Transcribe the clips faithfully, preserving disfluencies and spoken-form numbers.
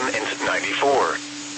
ninety-one and ninety-four.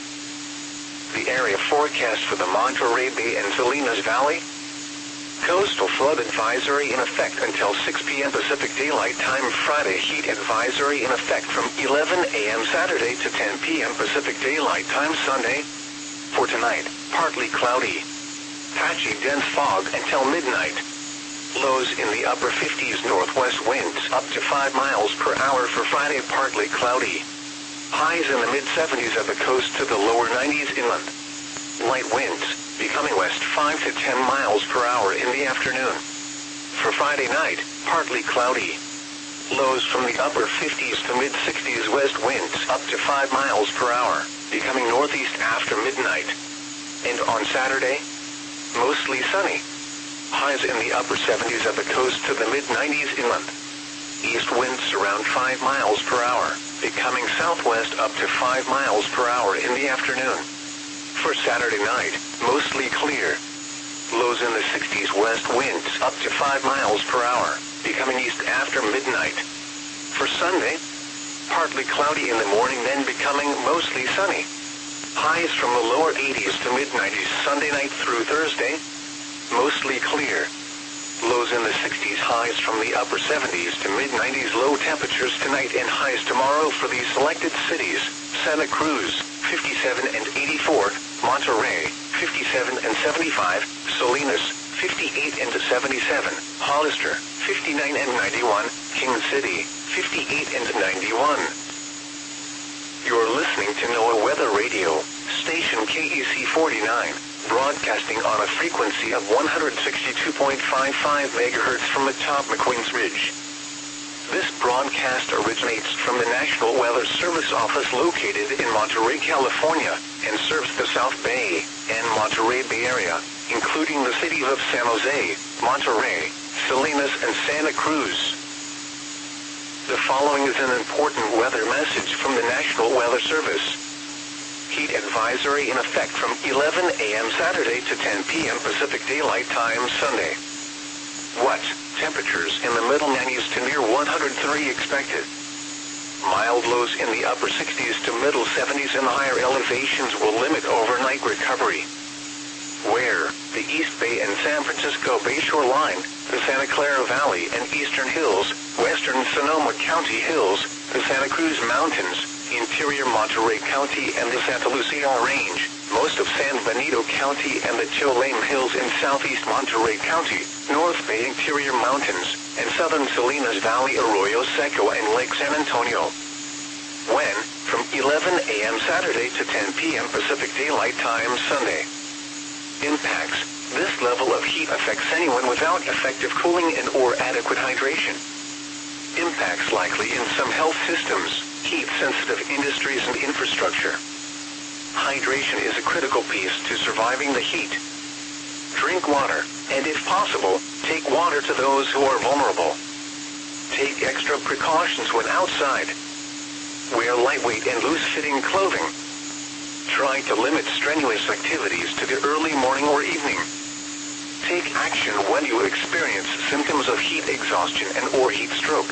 The area forecast for the Monterey Bay and Salinas Valley. Coastal flood advisory in effect until six p m Pacific Daylight Time Friday. Heat advisory in effect from eleven a m Saturday to ten p m Pacific Daylight Time Sunday. For tonight, partly cloudy. Patchy dense fog until midnight. Lows in the upper fifties, northwest winds up to five miles per hour for Friday, partly cloudy. Highs in the mid-seventies at the coast to the lower nineties inland. Light winds, becoming west five to ten miles per hour in the afternoon. For Friday night, partly cloudy. Lows from the upper fifties to mid-sixties, west winds up to five miles per hour, becoming northeast after midnight. And on Saturday, mostly sunny. Highs in the upper seventies at the coast to the mid-nineties inland. East winds around five miles per hour, becoming southwest up to five miles per hour in the afternoon. For Saturday night, mostly clear. Lows in the sixties, west winds up to five miles per hour, becoming east after midnight. For Sunday, partly cloudy in the morning, then becoming mostly sunny. Highs from the lower eighties to mid-nineties Sunday night through Thursday. Mostly clear. Lows in the sixties, highs from the upper seventies to mid-nineties. Low temperatures tonight and highs tomorrow for these selected cities: Santa Cruz, fifty-seven and eighty-four, Monterey, fifty-seven and seventy-five, Salinas, fifty-eight and seventy-seven, Hollister, fifty-nine and ninety-one, King City, fifty-eight and ninety-one. You're listening to NOAA Weather Radio, station K E C forty-nine. Broadcasting on a frequency of one hundred sixty-two point five five megahertz from atop McQueen's Ridge. This broadcast originates from the National Weather Service office located in Monterey, California, and serves the South Bay and Monterey Bay area, including the cities of San Jose, Monterey, Salinas, and Santa Cruz. The following is an important weather message from the National Weather Service. Heat advisory in effect from eleven a m Saturday to ten p m Pacific Daylight Time Sunday. What? Temperatures in the middle nineties to near one hundred three expected. Mild lows in the upper sixties to middle seventies and higher elevations will limit overnight recovery. Where? The East Bay and San Francisco Bayshore line, the Santa Clara Valley and Eastern Hills, western Sonoma County Hills, the Santa Cruz Mountains, interior Monterey County and the Santa Lucia Range, most of San Benito County and the Cholame Hills in southeast Monterey County, North Bay interior mountains, and southern Salinas Valley, Arroyo Seco, and Lake San Antonio. When? From eleven a m Saturday to ten p m Pacific Daylight Time Sunday. Impacts. This level of heat affects anyone without effective cooling and or adequate hydration. Impacts likely in some health systems, heat-sensitive industries and infrastructure. Hydration is a critical piece to surviving the heat. Drink water, and if possible, take water to those who are vulnerable. Take extra precautions when outside. Wear lightweight and loose-fitting clothing. Try to limit strenuous activities to the early morning or evening. Take action when you experience symptoms of heat exhaustion and or heat stroke.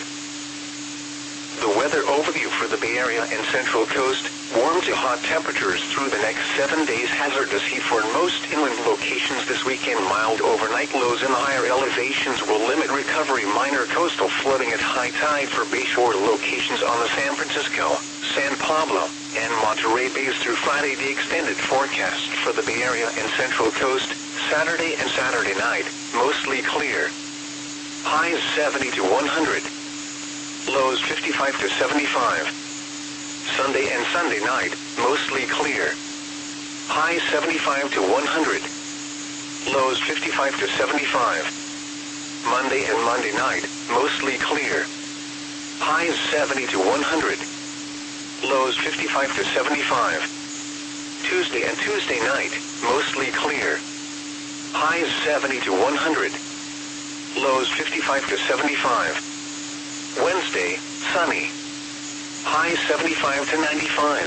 The weather overview for the Bay Area and Central Coast: warm to hot temperatures through the next seven days. Hazardous heat for most inland locations this weekend. Mild overnight lows in higher elevations will limit recovery. Minor coastal flooding at high tide for bayshore locations on the San Francisco, San Pablo, and Monterey Bays through Friday. The extended forecast for the Bay Area and Central Coast: Saturday and Saturday night, mostly clear. Highs seventy to one hundred. Lows fifty-five to seventy-five. Sunday and Sunday night, mostly clear. Highs seventy-five to one hundred. Lows fifty-five to seventy-five. Monday and Monday night, mostly clear. Highs seventy to one hundred. Lows fifty-five to seventy-five. Tuesday and Tuesday night, mostly clear. Highs seventy to one hundred. Lows fifty-five to seventy-five. Wednesday, sunny. Highs seventy-five to ninety-five.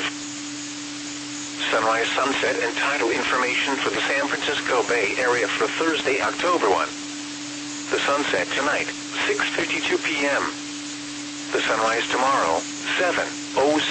Sunrise, sunset, and tidal information for the San Francisco Bay Area for Thursday, October first. The sunset tonight, six fifty-two p m The sunrise tomorrow, seven oh six.